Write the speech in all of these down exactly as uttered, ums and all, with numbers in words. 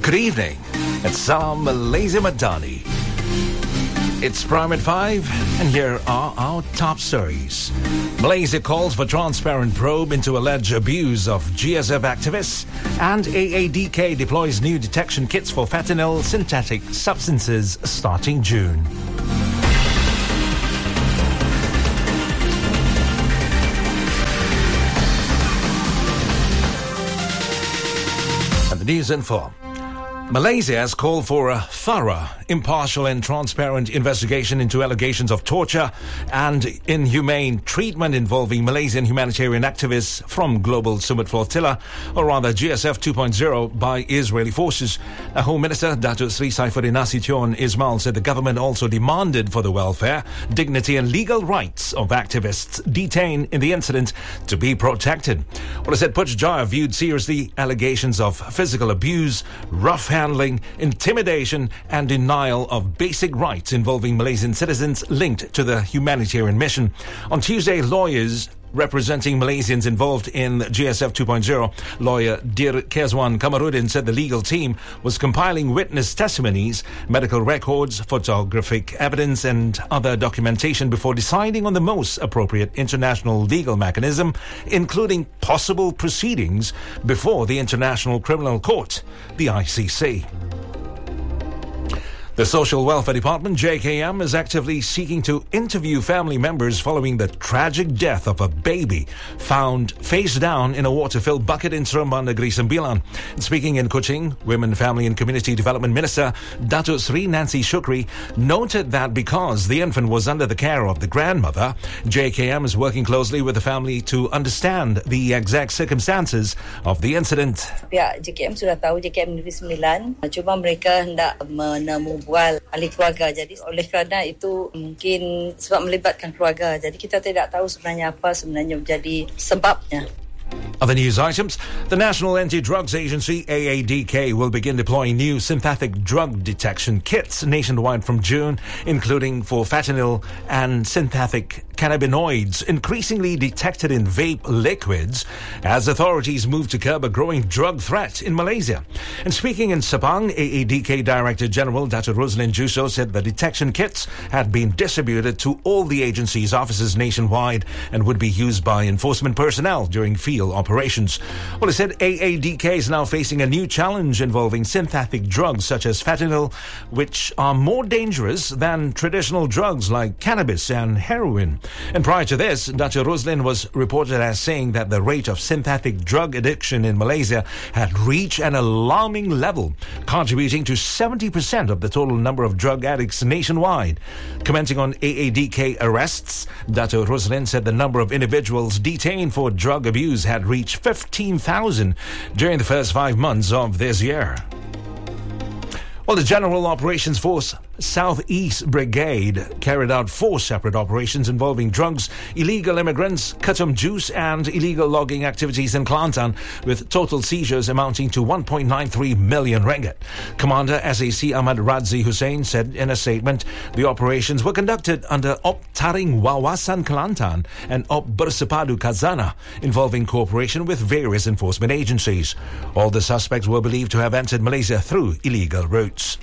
Good evening. It's Salam Malaysia Madani. It's Prime at five, and here are our top stories. Malaysia calls for transparent probe into alleged abuse of G S F activists, and A A D K deploys new detection kits for fentanyl synthetic substances starting June. And the news info. Malaysia has called for a thorough, impartial and transparent investigation into allegations of torture and inhumane treatment involving Malaysian humanitarian activists from Global Summit Flotilla, or rather G S F two point oh, by Israeli forces. A Home Minister, Datuk Sri Saifuddin Nasution Ismail, said the government also demanded for the welfare, dignity and legal rights of activists detained in the incident to be protected. Well, it said Putrajaya viewed seriously allegations of physical abuse, rough handling, intimidation and denial of basic rights involving Malaysian citizens linked to the humanitarian mission. On Tuesday, lawyers representing Malaysians involved in G S F two point oh, lawyer Dir Kezwan Kamarudin said the legal team was compiling witness testimonies, medical records, photographic evidence and other documentation before deciding on the most appropriate international legal mechanism, including possible proceedings before the International Criminal Court, the I C C. The Social Welfare Department, J K M, is actively seeking to interview family members following the tragic death of a baby found face down in a water-filled bucket in Seremban Negeri Sembilan. Speaking in Kuching, Women, Family and Community Development Minister Datuk Sri Nancy Shukri noted that because the infant was under the care of the grandmother, J K M is working closely with the family to understand the exact circumstances of the incident. Pihak J K M sudah tahu J K M Negeri Sembilan, cuma mereka hendak menemukan ahli keluarga. Jadi oleh kerana itu mungkin sebab melibatkan keluarga. Jadi kita tidak tahu sebenarnya apa sebenarnya menjadi sebabnya. Other news items. The National Anti-Drugs Agency, A A D K, will begin deploying new synthetic drug detection kits nationwide from June, including for fentanyl and synthetic cannabinoids, increasingly detected in vape liquids, as authorities move to curb a growing drug threat in Malaysia. And speaking in Sepang, A A D K Director General Datuk Roslyn Juso said the detection kits had been distributed to all the agency's offices nationwide and would be used by enforcement personnel during field operations. Well, it said A A D K is now facing a new challenge involving synthetic drugs such as fentanyl, which are more dangerous than traditional drugs like cannabis and heroin. And prior to this, Datuk Roslyn was reported as saying that the rate of synthetic drug addiction in Malaysia had reached an alarming level, contributing to seventy percent of the total number of drug addicts nationwide. Commenting on A A D K arrests, Datuk Roslyn said the number of individuals detained for drug abuse had reached fifteen thousand during the first five months of this year. Well, the General Operations Force Southeast Brigade carried out four separate operations involving drugs, illegal immigrants, Ketum juice and illegal logging activities in Kelantan, with total seizures amounting to one point nine three million ringgit. Commander S A C Ahmad Radzi Hussein said in a statement the operations were conducted under Op Taring Wawasan Kelantan and Op Bersepadu Khazanah, involving cooperation with various enforcement agencies. All the suspects were believed to have entered Malaysia through illegal routes.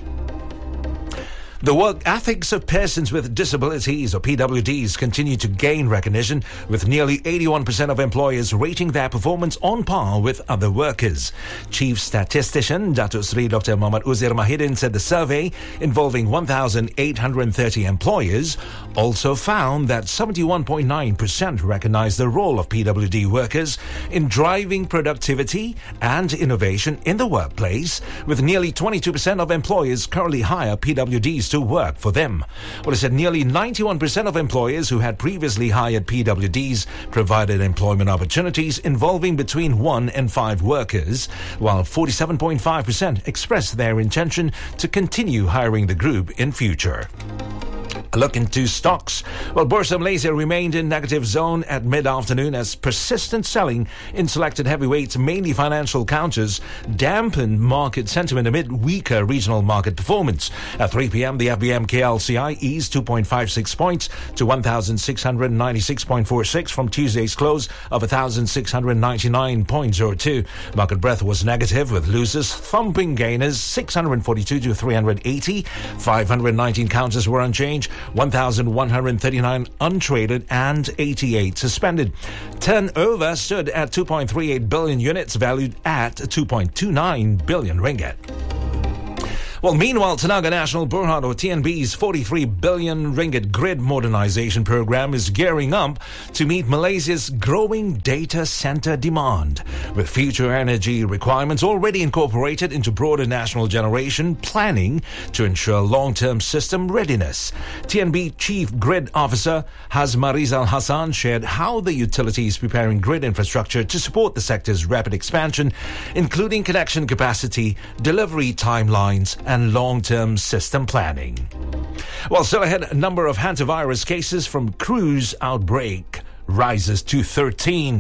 The work ethics of persons with disabilities, or P W Ds, continue to gain recognition, with nearly eighty-one percent of employers rating their performance on par with other workers. Chief Statistician Datuk Sri Doctor Muhammad Uzair Mahidin said the survey, involving one thousand eight hundred thirty employers, also found that seventy-one point nine percent recognized the role of P W D workers in driving productivity and innovation in the workplace, with nearly twenty-two percent of employers currently hire P W Ds to work for them. Well, it said nearly ninety-one percent of employers who had previously hired P W Ds provided employment opportunities involving between one and five workers, while forty-seven point five percent expressed their intention to continue hiring the group in future. A look into stocks. Well, Bursa Malaysia remained in negative zone at mid-afternoon as persistent selling in selected heavyweights, mainly financial counters, dampened market sentiment amid weaker regional market performance. At three p.m., the F B M K L C I eased two point five six points to one thousand six hundred ninety-six point four six from Tuesday's close of one thousand six hundred ninety-nine point zero two. Market breadth was negative, with losers thumping gainers six hundred forty-two to three hundred eighty. five hundred nineteen counters were unchanged, one thousand one hundred thirty-nine untraded and eighty-eight suspended. Turnover stood at two point three eight billion units, valued at two point two nine billion ringgit. Well, meanwhile, Tenaga Nasional Berhad, or T N B's forty-three billion ringgit grid modernization program is gearing up to meet Malaysia's growing data center demand, with future energy requirements already incorporated into broader national generation planning to ensure long-term system readiness. T N B Chief Grid Officer Hazma Rizal Hassan shared how the utility is preparing grid infrastructure to support the sector's rapid expansion, including connection capacity, delivery timelines, and and long-term system planning. Well, still ahead, a number of hantavirus cases from cruise outbreak rises to thirteen.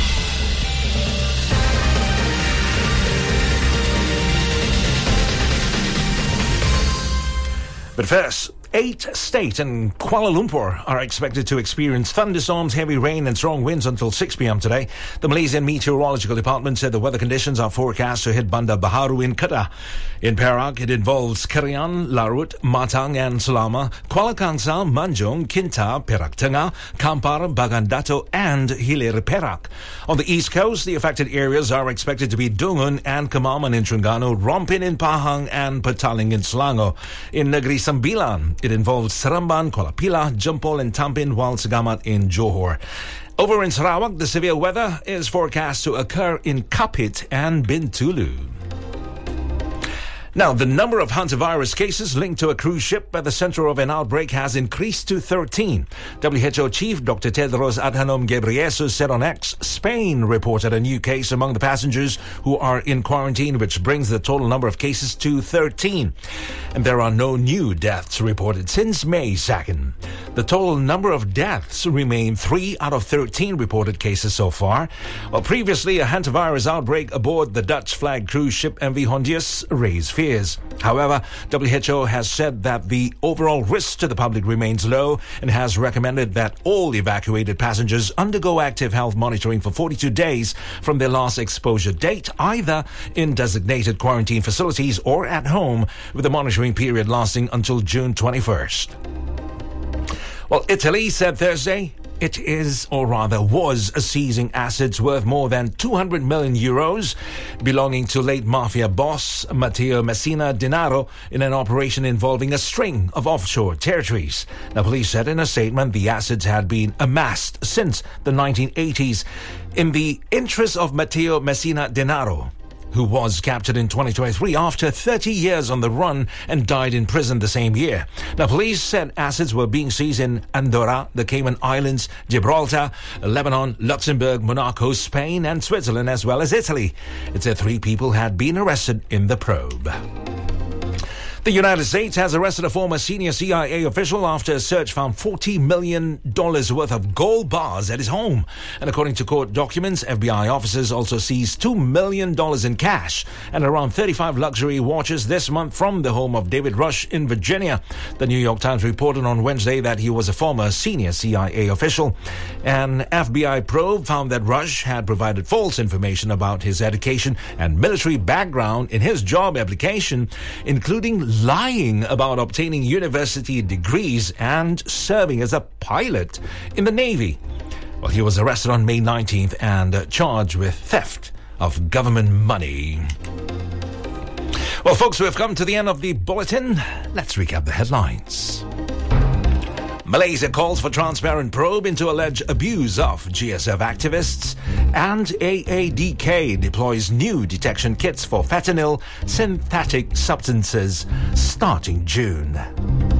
But first, eight states and Kuala Lumpur are expected to experience thunderstorms, heavy rain and strong winds until six p.m. today. The Malaysian Meteorological Department said the weather conditions are forecast to hit Bandar Baharu in Kedah. In Perak, it involves Kerian, Larut, Matang and Selama, Kuala Kangsar, Manjung, Kinta, Perak Tengah, Kampar, Bagan Dato and Hilir Perak. On the east coast, the affected areas are expected to be Dungun and Kemaman in Terengganu, Rompin in Pahang and Petaling in Selangor. In Negeri Sembilan, it involves Seremban, Kuala Pilah, Jempol and Tampin, while Segamat in Johor. Over in Sarawak, the severe weather is forecast to occur in Kapit and Bintulu. Now, the number of hantavirus cases linked to a cruise ship at the center of an outbreak has increased to thirteen. W H O Chief Doctor Tedros Adhanom Ghebreyesus said on X, Spain reported a new case among the passengers who are in quarantine, which brings the total number of cases to thirteen. And there are no new deaths reported since May second. The total number of deaths remain three out of thirteen reported cases so far. Well, previously, a hantavirus outbreak aboard the Dutch-flagged cruise ship M V Hondius raised fears. However, W H O has said that the overall risk to the public remains low and has recommended that all evacuated passengers undergo active health monitoring for forty-two days from their last exposure date, either in designated quarantine facilities or at home, with a monitoring period lasting until June twenty-first. Well, Italy said Thursday it is, or rather was, seizing assets worth more than two hundred million euros belonging to late mafia boss Matteo Messina Denaro in an operation involving a string of offshore territories. Now, police said in a statement the assets had been amassed since the nineteen eighties in the interest of Matteo Messina Denaro, who was captured in twenty twenty-three after thirty years on the run and died in prison the same year. Now, police said assets were being seized in Andorra, the Cayman Islands, Gibraltar, Lebanon, Luxembourg, Monaco, Spain and Switzerland, as well as Italy. It said three people had been arrested in the probe. The United States has arrested a former senior C I A official after a search found forty million dollars worth of gold bars at his home. And according to court documents, F B I officers also seized two million dollars in cash and around thirty-five luxury watches this month from the home of David Rush in Virginia. The New York Times reported on Wednesday that he was a former senior C I A official. An F B I probe found that Rush had provided false information about his education and military background in his job application, including lying about obtaining university degrees and serving as a pilot in the Navy. Well, he was arrested on May nineteenth and charged with theft of government money. Well, folks, we've come to the end of the bulletin. Let's recap the headlines. Malaysia calls for transparent probe into alleged abuse of G S F activists, and A A D K deploys new detection kits for fentanyl synthetic substances starting June.